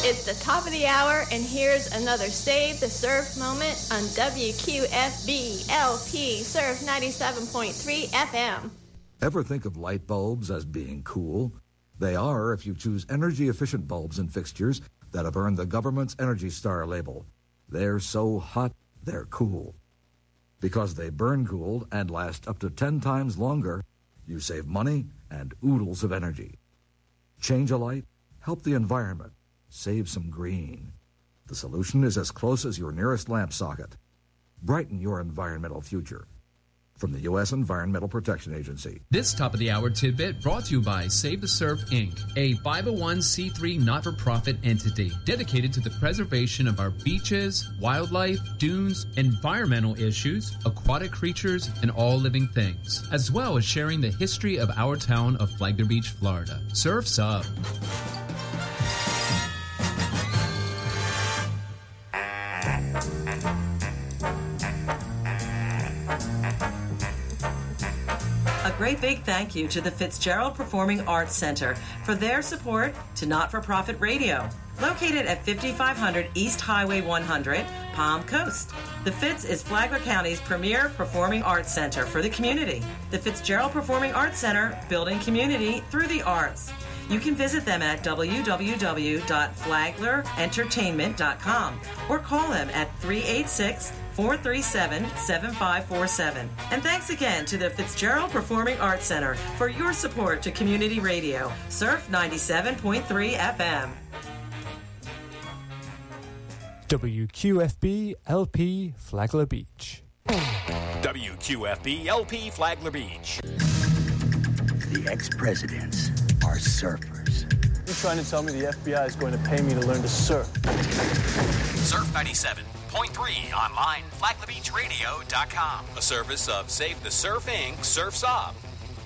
It's the top of the hour, and here's another Save the Surf moment on WQFB LP Surf 97.3 FM. Ever think of light bulbs as being cool? They are if you choose energy-efficient bulbs and fixtures that have earned the government's Energy Star label. They're so hot, they're cool. Because they burn cool and last up to 10 times longer, you save money and oodles of energy. Change a light, help the environment, save some green. The solution is as close as your nearest lamp socket. Brighten your environmental future. From the U.S. Environmental Protection Agency. This top-of-the-hour tidbit brought to you by Save the Surf, Inc., a 501c3 not-for-profit entity dedicated to the preservation of our beaches, wildlife, dunes, environmental issues, aquatic creatures, and all living things, as well as sharing the history of our town of Flagler Beach, Florida. Surf's up. A great big thank you to the Fitzgerald Performing Arts Center for their support to Not-for-Profit Radio, located at 5500 East Highway 100, Palm Coast. The Fitz is Flagler County's premier performing arts center for the community. The Fitzgerald Performing Arts Center, building community through the arts. You can visit them at www.flaglerentertainment.com or call them at 386-437-7547. And thanks again to the Fitzgerald Performing Arts Center for your support to community radio. Surf 97.3 FM. WQFB LP Flagler Beach. WQFB LP Flagler Beach. The ex-presidents are surfers. You're trying to tell me the FBI is going to pay me to learn to surf? Surf 97.3 online, FlaglerBeachRadio.com. A service of Save the Surf, Inc., Surf's Up.